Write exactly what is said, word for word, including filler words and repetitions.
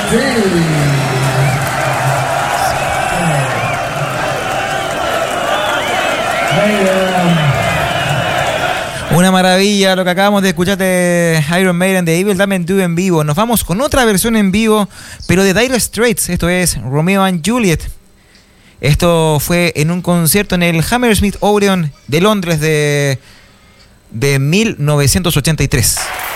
Una maravilla lo que acabamos de escuchar de Iron Maiden, de Evil Damn and Do en vivo. Nos vamos con otra versión en vivo, pero de Dire Straits. Esto es Romeo and Juliet. Esto fue en un concierto en el Hammersmith Odeon de Londres de, de mil novecientos ochenta y tres.